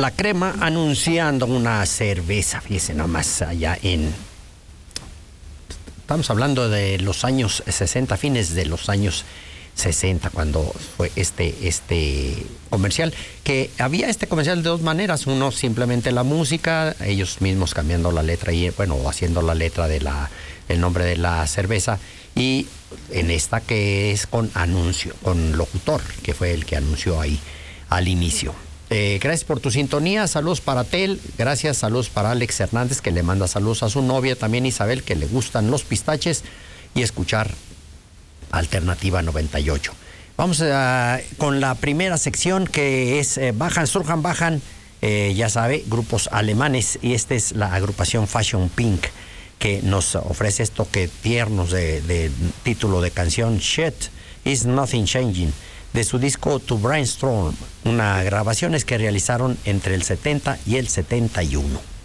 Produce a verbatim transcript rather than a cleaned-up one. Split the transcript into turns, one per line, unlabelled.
la crema anunciando una cerveza, fíjese nomás, allá en... Estamos hablando de los años sesenta, fines de los años sesenta, cuando fue este, este comercial, que había este comercial de dos maneras. Uno, simplemente la música, ellos mismos cambiando la letra y, bueno, haciendo la letra de la, el nombre de la cerveza, y en esta que es con anuncio, con locutor, que fue el que anunció ahí al inicio. Eh, gracias por tu sintonía, saludos para Tel, gracias, saludos para Alex Hernández, que le manda saludos a su novia, también Isabel, que le gustan los pistaches, y escuchar Alternativa noventa y ocho. Vamos a, con la primera sección, que es eh, Bajan, Surjan, Bajan, eh, ya sabe, grupos alemanes, y esta es la agrupación Fashion Pink, que nos ofrece esto que tiernos de, de título de canción, Shit Is Nothing Changing, de su disco To Brainstorm, una grabaciones que realizaron entre el setenta y el setenta y uno.